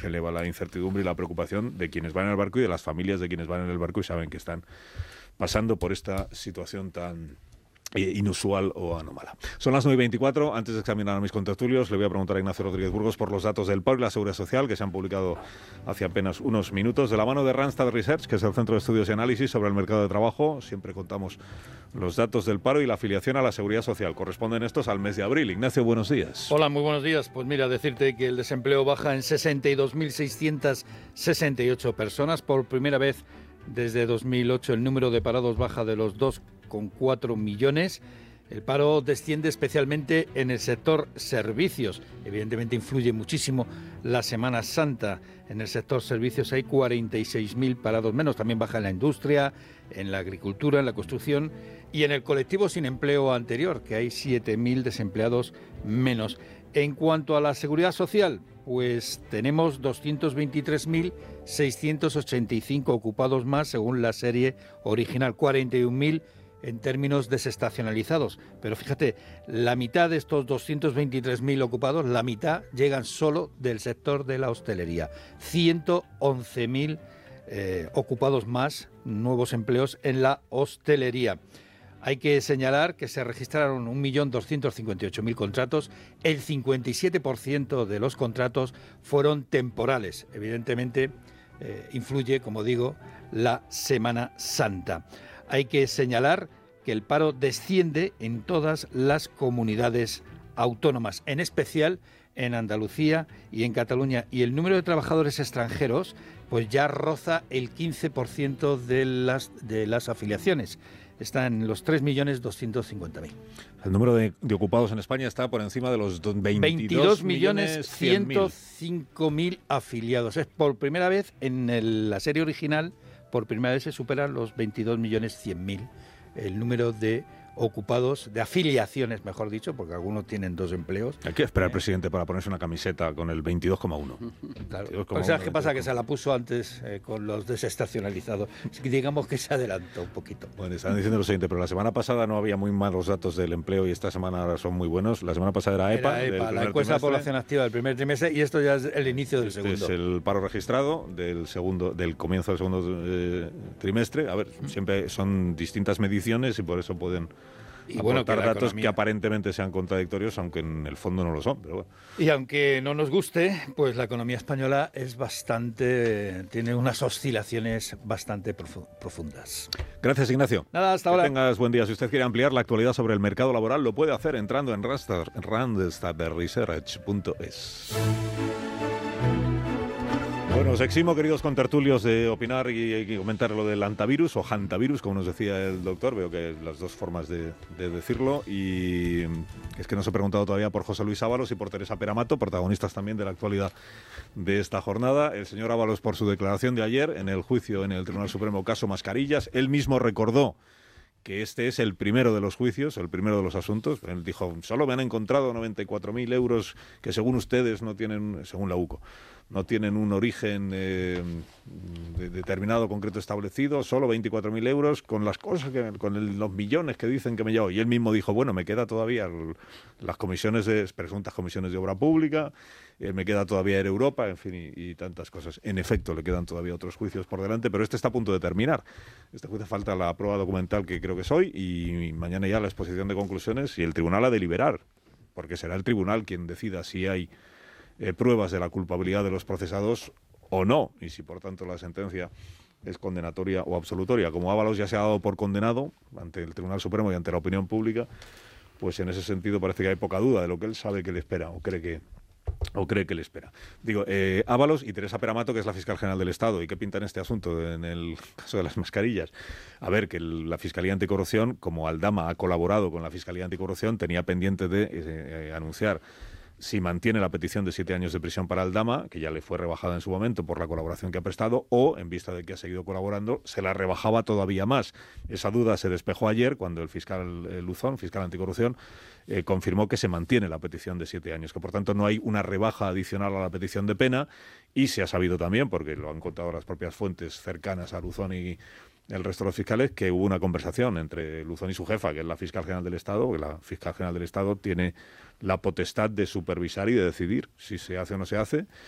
eleva la incertidumbre y la preocupación de quienes van en el barco y de las familias de quienes van en el barco y saben que están pasando por esta situación tan inusual o anómala. Son las 9:24. Antes de examinar a mis contertulios, le voy a preguntar a Ignacio Rodríguez Burgos por los datos del paro y la seguridad social que se han publicado hace apenas unos minutos. De la mano de Randstad Research, que es el Centro de Estudios y Análisis sobre el Mercado de Trabajo, siempre contamos los datos del paro y la afiliación a la seguridad social. Corresponden estos al mes de abril. Ignacio, buenos días. Hola, muy buenos días. Pues mira, decirte que el desempleo baja en 62.668 personas. Por primera vez desde 2008 el número de parados baja de los 2,4 millones. El paro desciende especialmente en el sector servicios. Evidentemente influye muchísimo la Semana Santa. En el sector servicios hay 46.000 parados menos. También baja en la industria, en la agricultura, en la construcción y en el colectivo sin empleo anterior, que hay 7.000 desempleados menos. En cuanto a la seguridad social, pues tenemos 223.685 ocupados más según la serie original, 41.000 en términos desestacionalizados. Pero fíjate, la mitad de estos 223.000 ocupados, la mitad llegan solo del sector de la hostelería. 111.000 ocupados más, nuevos empleos en la hostelería. Hay que señalar que se registraron 1.258.000 contratos. El 57% de los contratos fueron temporales. Evidentemente, influye, como digo, la Semana Santa. Hay que señalar que el paro desciende en todas las comunidades autónomas, en especial en Andalucía y en Cataluña. Y el número de trabajadores extranjeros pues ya roza el 15% de las afiliaciones. Está en los 3.250.000. El número de ocupados en España está por encima de los 22.105.000 afiliados. Es por primera vez en la serie original, por primera vez se supera los 22.100.000 el número de ocupados, de afiliaciones, mejor dicho, porque algunos tienen 2 empleos. Hay que esperar al presidente para ponerse una camiseta con el 22,1. Claro. O sea, ¿qué pasa? Que se la puso antes con los desestacionalizados. Digamos que se adelantó un poquito. Bueno, están diciendo lo siguiente, pero la semana pasada no había muy malos datos del empleo y esta semana ahora son muy buenos. La semana pasada era EPA, la encuesta de población activa del primer trimestre, y esto ya es el inicio del segundo. Es el paro registrado del comienzo del segundo trimestre. A ver, siempre son distintas mediciones y por eso pueden aportar datos que aparentemente sean contradictorios, aunque en el fondo no lo son. Pero bueno. Y aunque no nos guste, pues la economía española tiene unas oscilaciones bastante profundas. Gracias, Ignacio. Nada, hasta ahora. Que tengas buen día. Si usted quiere ampliar la actualidad sobre el mercado laboral, lo puede hacer entrando en randstadresearch.es. Bueno, os eximo, queridos contertulios, de opinar y comentar lo del antivirus o hantavirus, como nos decía el doctor. Veo que las dos formas de decirlo. Y es que nos he preguntado todavía por José Luis Ábalos y por Teresa Peramato, protagonistas también de la actualidad de esta jornada. El señor Ábalos, por su declaración de ayer en el juicio en el Tribunal Supremo, caso Mascarillas, él mismo recordó que este es el primero de los juicios, el primero de los asuntos. Él dijo, solo me han encontrado 94.000 euros que según ustedes no tienen, según la UCO, no tienen un origen determinado, concreto, establecido, solo 24.000 euros con las cosas, los millones que dicen que me llevo. Y él mismo dijo, bueno, me queda todavía las presuntas comisiones de obra pública, me queda todavía Europa, en fin, y tantas cosas. En efecto, le quedan todavía otros juicios por delante, pero este está a punto de terminar. Este juicio falta la prueba documental, que creo que es hoy, y mañana ya la exposición de conclusiones y el tribunal a deliberar, porque será el tribunal quien decida si hay pruebas de la culpabilidad de los procesados o no, y si por tanto la sentencia es condenatoria o absolutoria. Como Ábalos ya se ha dado por condenado ante el Tribunal Supremo y ante la opinión pública, pues en ese sentido parece que hay poca duda de lo que él sabe que le espera o cree que le espera. Digo, Ábalos y Teresa Peramato, que es la fiscal general del Estado. ¿Y qué pinta en este asunto, en el caso de las mascarillas? A ver, que la Fiscalía Anticorrupción, como Aldama ha colaborado con la Fiscalía Anticorrupción, tenía pendiente de anunciar si mantiene la petición de 7 años de prisión para Aldama, que ya le fue rebajada en su momento por la colaboración que ha prestado, o, en vista de que ha seguido colaborando, se la rebajaba todavía más. Esa duda se despejó ayer cuando el fiscal Luzón, fiscal anticorrupción, confirmó que se mantiene la petición de 7 años, que por tanto no hay una rebaja adicional a la petición de pena, y se ha sabido también, porque lo han contado las propias fuentes cercanas a Luzón y el resto de los fiscales, que hubo una conversación entre Luzón y su jefa, que es la fiscal general del Estado, que la fiscal general del Estado tiene la potestad de supervisar y de decidir si se hace o no se hace,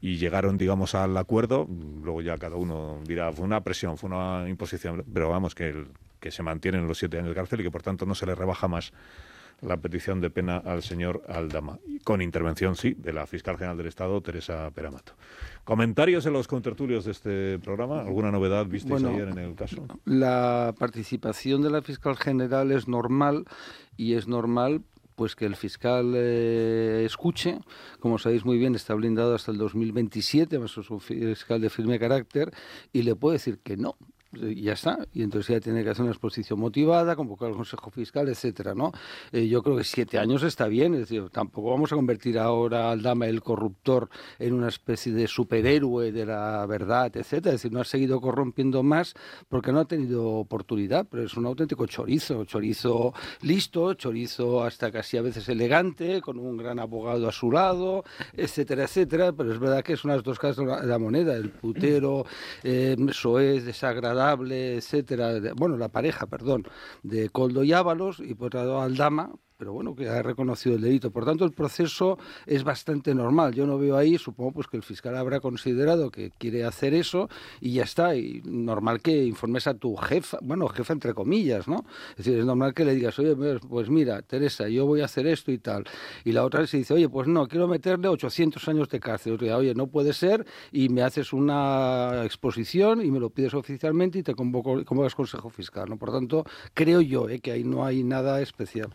y llegaron, digamos, al acuerdo. Luego ya cada uno dirá, fue una presión, fue una imposición, pero vamos, que se mantienen los 7 años de cárcel y que por tanto no se le rebaja más la petición de pena al señor Aldama, con intervención, sí, de la fiscal general del Estado, Teresa Peramato. ¿Comentarios en los contertulios de este programa? ¿Alguna novedad visteis ayer en el caso? La participación de la fiscal general es normal, y es normal pues que el fiscal escuche. Como sabéis muy bien, está blindado hasta el 2027, es un fiscal de firme carácter, y le puede decir que no. Y ya está, y entonces ya tiene que hacer una exposición motivada, convocar al Consejo Fiscal, etcétera, ¿no? Yo creo que 7 años está bien, es decir, tampoco vamos a convertir ahora a Aldama, el corruptor, en una especie de superhéroe de la verdad, etcétera. Es decir, no ha seguido corrompiendo más porque no ha tenido oportunidad, pero es un auténtico chorizo listo, chorizo hasta casi a veces elegante, con un gran abogado a su lado, etcétera, etcétera. Pero es verdad que es unas dos caras de la moneda, el putero, soez, desagradable, etcétera, la pareja, de Koldo y Ábalos, y por otro lado Aldama, pero bueno, que ha reconocido el delito. Por tanto, el proceso es bastante normal. Yo no veo ahí, supongo pues que el fiscal habrá considerado que quiere hacer eso y ya está. Y normal que informes a tu jefa, jefa entre comillas, ¿no? Es decir, es normal que le digas, oye, pues mira, Teresa, yo voy a hacer esto y tal. Y la otra se dice, oye, pues no, quiero meterle 800 años de cárcel. Oye, no puede ser, y me haces una exposición y me lo pides oficialmente y te convocas Consejo Fiscal, ¿no? Por tanto, creo yo que ahí no hay nada especial.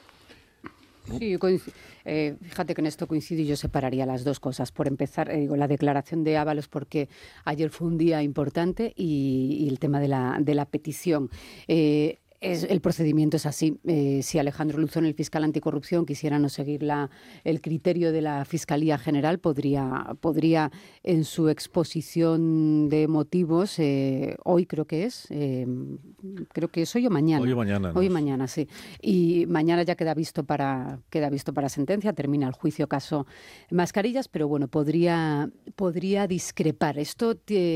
Sí, fíjate que en esto coincido y yo separaría las dos cosas. Por empezar, la declaración de Ábalos, porque ayer fue un día importante, y el tema de la petición. El procedimiento es así. Si Alejandro Luzón, el fiscal anticorrupción, quisiera no seguir el criterio de la Fiscalía General, podría en su exposición de motivos, hoy creo que es hoy o mañana. Hoy o mañana. Hoy y mañana, sí. Y mañana ya queda visto para sentencia, termina el juicio caso Mascarillas, pero bueno, podría discrepar. Esto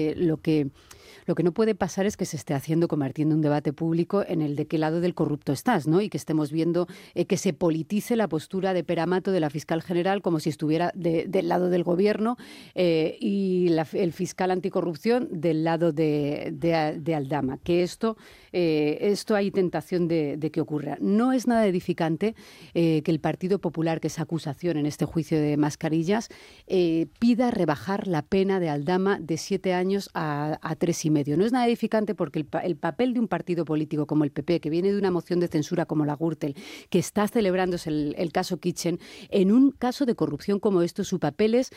lo que no puede pasar es que se esté convirtiendo un debate público en el de qué lado del corrupto estás, ¿no? Y que estemos viendo que se politice la postura de Peramato, de la fiscal general, como si estuviera del lado del gobierno, y el fiscal anticorrupción del lado de Aldama. Que esto hay tentación de que ocurra. No es nada edificante que el Partido Popular, que es acusación en este juicio de Mascarillas, pida rebajar la pena de Aldama de 7 años a 3,5. No es nada edificante porque el papel de un partido político como el PP, que viene de una moción de censura como la Gürtel, que está celebrándose el caso Kitchen, en un caso de corrupción como esto, su papel es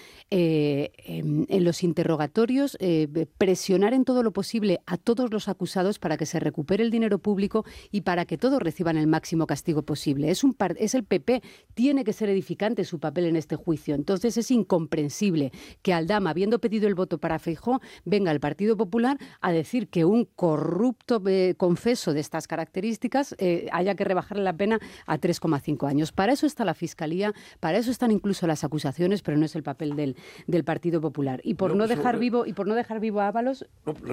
en los interrogatorios presionar en todo lo posible a todos los acusados para que se recupere el dinero público y para que todos reciban el máximo castigo posible. Es el PP, tiene que ser edificante su papel en este juicio. Entonces es incomprensible que Aldama, habiendo pedido el voto para Feijóo, venga al Partido Popular a decir que un corrupto confeso de estas características haya que rebajarle la pena a 3,5 años. Para eso está la Fiscalía, para eso están incluso las acusaciones, pero no es el papel del Partido Popular. Y por no dejar vivo a Ábalos...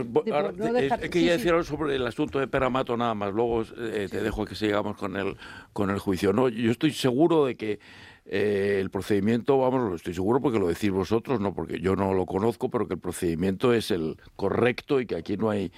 Es que ya decía sobre el asunto de Peramato nada más, luego te dejo que sigamos con el juicio. No, yo estoy seguro de que el procedimiento, lo estoy seguro porque lo decís vosotros, no porque yo no lo conozco, pero que el procedimiento es el correcto y que aquí no hay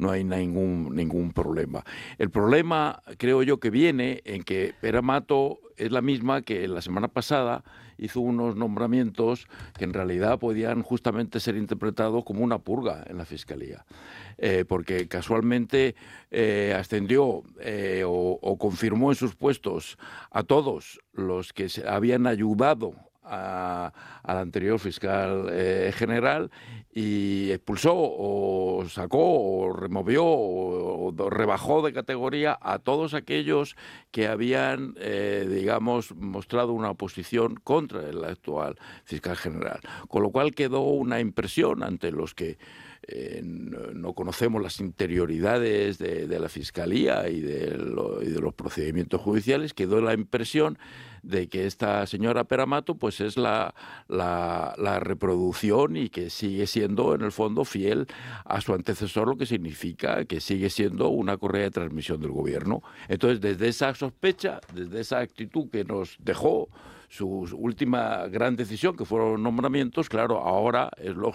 ningún problema. El problema, creo yo, que viene en que Peramato es la misma que la semana pasada hizo unos nombramientos que en realidad podían justamente ser interpretados como una purga en la Fiscalía, porque casualmente ascendió o confirmó en sus puestos a todos los que se habían ayudado al anterior fiscal general, y expulsó o sacó o removió o rebajó de categoría a todos aquellos que habían, mostrado una oposición contra el actual fiscal general. Con lo cual quedó una impresión ante los que no conocemos las interioridades de la Fiscalía y de los procedimientos judiciales, quedó la impresión de que esta señora Pera-Mato pues es la reproducción y que sigue siendo en el fondo fiel a su antecesor, lo que significa que sigue siendo una correa de transmisión del gobierno. Entonces, desde esa sospecha, desde esa actitud que nos dejó su última gran decisión, que fueron nombramientos, claro, ahora es lógico